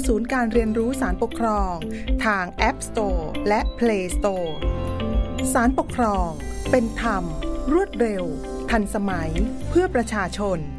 ศูนย์การเรียนรู้ศาลปกครองทาง App Store และ Play Store ศาลปกครองเป็นธรรมรวดเร็วทันสมัยเพื่อประชาชน